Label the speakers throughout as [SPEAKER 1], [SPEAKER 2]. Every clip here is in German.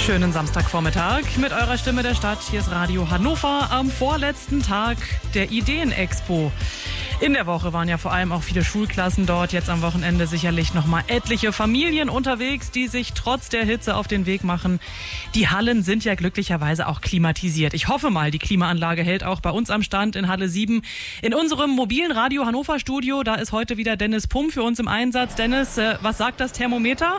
[SPEAKER 1] Schönen Samstagvormittag mit eurer Stimme der Stadt. Hier ist Radio Hannover am vorletzten Tag der Ideen-Expo. In der Woche waren ja vor allem auch viele Schulklassen dort. Jetzt am Wochenende sicherlich nochmal etliche Familien unterwegs, die sich trotz der Hitze auf den Weg machen. Die Hallen sind ja glücklicherweise auch klimatisiert. Ich hoffe mal, die Klimaanlage hält auch bei uns am Stand in Halle 7. In unserem mobilen Radio Hannover Studio, da ist heute wieder Dennis Pum für uns im Einsatz. Dennis, was sagt das Thermometer?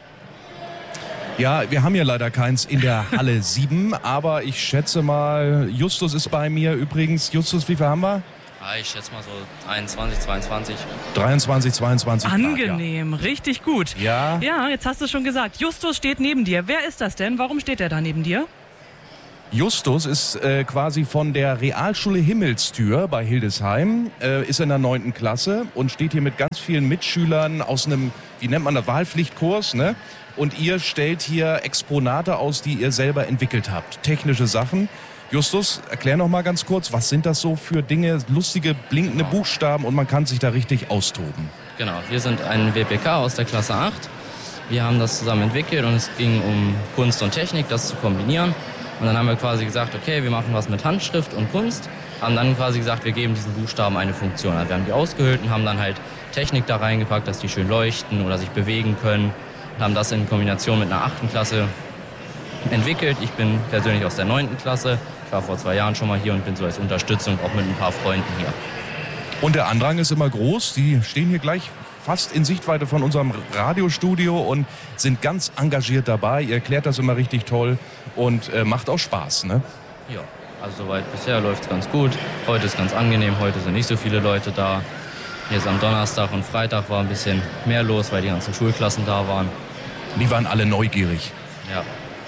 [SPEAKER 2] Ja, wir haben ja leider keins in der Halle 7, aber ich schätze mal, Justus ist bei mir übrigens. Justus, wie viel haben wir?
[SPEAKER 3] Ich schätze mal so 21, 22.
[SPEAKER 2] 23, 22
[SPEAKER 1] Angenehm,
[SPEAKER 2] Grad, ja.
[SPEAKER 1] Richtig gut.
[SPEAKER 2] Ja.
[SPEAKER 1] Ja, jetzt hast du es schon gesagt. Justus steht neben dir. Wer ist das denn? Warum steht er da neben dir?
[SPEAKER 2] Justus ist quasi von der Realschule Himmelstür bei Hildesheim, ist in der 9. Klasse und steht hier mit ganz vielen Mitschülern aus einem, wie nennt man das, Wahlpflichtkurs, ne? Und ihr stellt hier Exponate aus, die ihr selber entwickelt habt. Technische Sachen. Justus, erklär noch mal ganz kurz, was sind das so für Dinge, lustige, blinkende Buchstaben und man kann sich da richtig austoben.
[SPEAKER 3] Genau, wir sind ein WPK aus der Klasse 8. Wir haben das zusammen entwickelt und es ging um Kunst und Technik, das zu kombinieren. Und dann haben wir quasi gesagt, okay, wir machen was mit Handschrift und Kunst. Haben dann quasi gesagt, wir geben diesen Buchstaben eine Funktion. Also wir haben die ausgehöhlt und haben dann halt Technik da reingepackt, dass die schön leuchten oder sich bewegen können. Und haben das in Kombination mit einer 8. Klasse entwickelt. Ich bin persönlich aus der 9. Klasse. Ich war vor 2 Jahren schon mal hier und bin so als Unterstützung auch mit ein paar Freunden hier.
[SPEAKER 2] Und der Andrang ist immer groß. Die stehen hier gleich fast in Sichtweite von unserem Radiostudio und sind ganz engagiert dabei. Ihr erklärt das immer richtig toll und macht auch Spaß, ne?
[SPEAKER 3] Ja, also soweit bisher läuft es ganz gut. Heute ist ganz angenehm, heute sind nicht so viele Leute da. Jetzt am Donnerstag und Freitag war ein bisschen mehr los, weil die ganzen Schulklassen da waren.
[SPEAKER 2] Die waren alle neugierig.
[SPEAKER 3] Ja.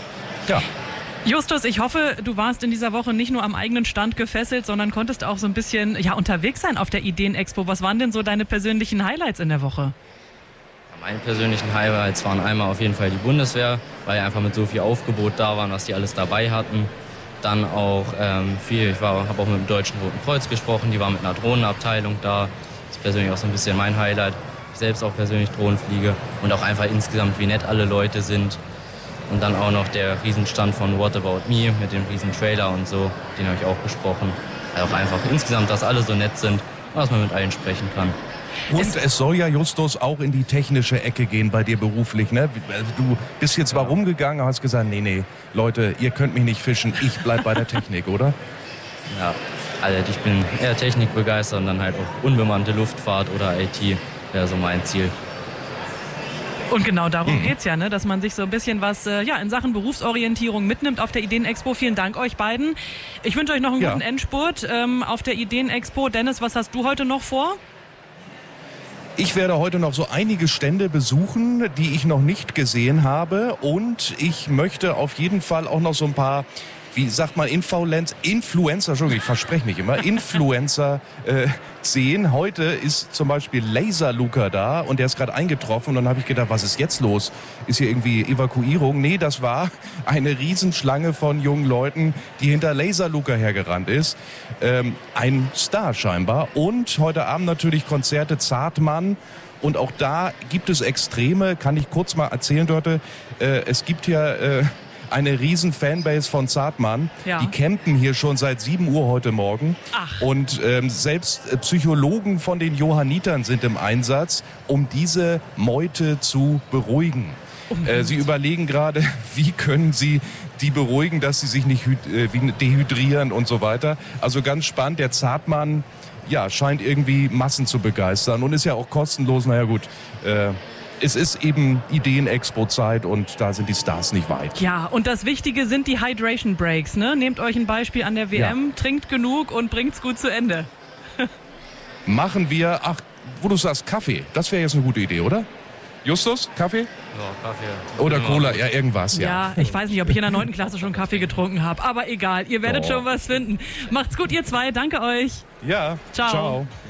[SPEAKER 2] Ja.
[SPEAKER 1] Justus, ich hoffe, du warst in dieser Woche nicht nur am eigenen Stand gefesselt, sondern konntest auch so ein bisschen unterwegs sein auf der Ideen-Expo. Was waren denn so deine persönlichen Highlights in der Woche?
[SPEAKER 3] Meine persönlichen Highlights waren einmal auf jeden Fall die Bundeswehr, weil die einfach mit so viel Aufgebot da waren, was die alles dabei hatten. Dann auch ich habe auch mit dem Deutschen Roten Kreuz gesprochen, die waren mit einer Drohnenabteilung da. Das ist persönlich auch so ein bisschen mein Highlight. Ich selbst auch persönlich Drohnen fliege und auch einfach insgesamt, wie nett alle Leute sind. Und dann auch noch der Riesenstand von What About Me mit dem Riesentrailer und so, den habe ich auch besprochen. Also auch einfach insgesamt, dass alle so nett sind, dass man mit allen sprechen kann.
[SPEAKER 2] Und es soll ja, Justus, auch in die technische Ecke gehen bei dir beruflich, ne? Du bist jetzt mal rumgegangen und hast gesagt, nee, Leute, ihr könnt mich nicht fischen, ich bleib bei der Technik, oder?
[SPEAKER 3] Ja, also ich bin eher technikbegeistert und dann halt auch unbemannte Luftfahrt oder IT wäre so mein Ziel.
[SPEAKER 1] Und genau darum geht's ja, ne? Dass man sich so ein bisschen was in Sachen Berufsorientierung mitnimmt auf der Ideen-Expo. Vielen Dank euch beiden. Ich wünsche euch noch einen guten Endspurt auf der Ideen-Expo. Dennis, was hast du heute noch vor?
[SPEAKER 2] Ich werde heute noch so einige Stände besuchen, die ich noch nicht gesehen habe. Und ich möchte auf jeden Fall auch noch so ein paar, wie sagt man, Influencer, Entschuldigung, ich verspreche mich immer, Influencer sehen. Heute ist zum Beispiel Laser Luca da und der ist gerade eingetroffen. Und dann habe ich gedacht, was ist jetzt los? Ist hier irgendwie Evakuierung? Nee, das war eine Riesenschlange von jungen Leuten, die hinter Laser Luca hergerannt ist. Ein Star scheinbar. Und heute Abend natürlich Konzerte Zartmann. Und auch da gibt es Extreme, kann ich kurz mal erzählen, Dörte. Es gibt ja eine riesen Fanbase von Zartmann. Ja. Die campen hier schon seit 7 Uhr heute Morgen.
[SPEAKER 1] Ach.
[SPEAKER 2] Und selbst Psychologen von den Johannitern sind im Einsatz, um diese Meute zu beruhigen. Sie überlegen gerade, wie können sie die beruhigen, dass sie sich nicht dehydrieren und so weiter. Also ganz spannend. Der Zartmann scheint irgendwie Massen zu begeistern und ist ja auch kostenlos. Naja gut, es ist eben Ideen-Expo-Zeit und da sind die Stars nicht weit.
[SPEAKER 1] Ja, und das Wichtige sind die Hydration Breaks, ne? Nehmt euch ein Beispiel an der WM, trinkt genug und bringt's gut zu Ende.
[SPEAKER 2] Machen wir, wo du sagst, Kaffee, das wäre jetzt eine gute Idee, oder? Justus, Kaffee?
[SPEAKER 3] Ja, Kaffee.
[SPEAKER 2] Oder Cola, ja, irgendwas,
[SPEAKER 1] Ja, ich weiß nicht, ob ich in der 9. Klasse schon Kaffee getrunken habe, aber egal, ihr werdet schon was finden. Macht's gut, ihr zwei, danke euch.
[SPEAKER 2] Ja, ciao.